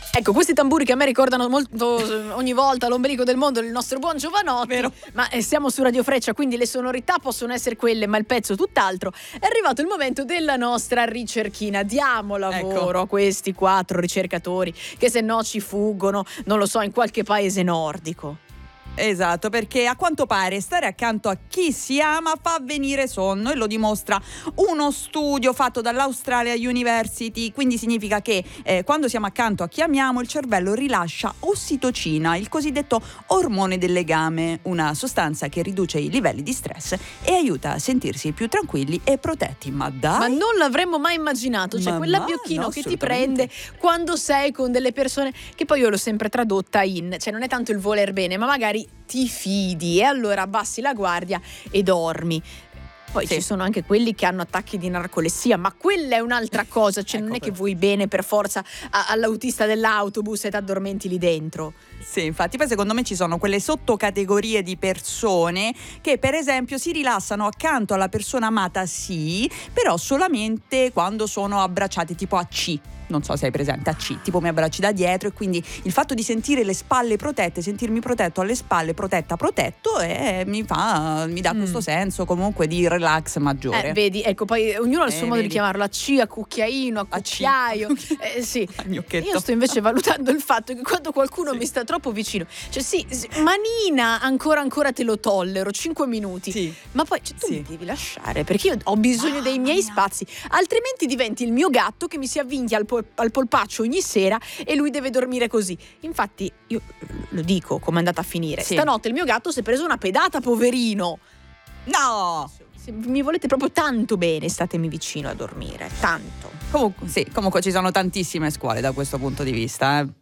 Ecco, questi tamburi che a me ricordano molto ogni volta l'ombelico del mondo, il nostro buon Giovanotti. Vero. Ma siamo su Radio Freccia, quindi le sonorità possono essere quelle, ma il pezzo tutt'altro. È arrivato il momento della nostra ricerchina. Diamo lavoro a questi 4 ricercatori che se no ci fuggono, non lo so, in qualche paese nordico. Esatto, perché a quanto pare stare accanto a chi si ama fa venire sonno, e lo dimostra uno studio fatto dall'Australia University. Quindi significa che quando siamo accanto a chi amiamo il cervello rilascia ossitocina, il cosiddetto ormone del legame, una sostanza che riduce i livelli di stress e aiuta a sentirsi più tranquilli e protetti. Ma dai! Ma non l'avremmo mai immaginato, cioè quell'abbiocchino che ti prende quando sei con delle persone, che poi io l'ho sempre tradotta cioè non è tanto il voler bene, ma magari ti fidi e allora abbassi la guardia e dormi. Poi ci sono anche quelli che hanno attacchi di narcolessia, ma quella è un'altra cosa, cioè non è che vuoi bene per forza all'autista dell'autobus e ti addormenti lì dentro. Sì, infatti poi secondo me ci sono quelle sottocategorie di persone che per esempio si rilassano accanto alla persona amata, sì, però solamente quando sono abbracciati, tipo a C. Non so se hai presente, a C, tipo mi abbracci da dietro, e quindi il fatto di sentire le spalle protette, sentirmi protetto alle spalle, protetto, mi dà questo senso comunque di relax maggiore. Vedi, ecco, poi ognuno ha il suo modo di chiamarlo, a C, a cucchiaino, a cucchiaio. Sì. Io sto invece valutando il fatto che quando qualcuno mi sta troppo vicino, cioè sì, manina ancora te lo tollero, 5 minuti, ma poi tu mi devi lasciare, perché io ho bisogno dei miei spazi, altrimenti diventi il mio gatto che mi si avvinchia al polpaccio ogni sera e lui deve dormire così. Infatti io lo dico come è andata a finire. Stanotte il mio gatto si è preso una pedata, poverino. No! Se mi volete proprio tanto bene, statemi vicino a dormire, tanto. Comunque ci sono tantissime scuole da questo punto di vista,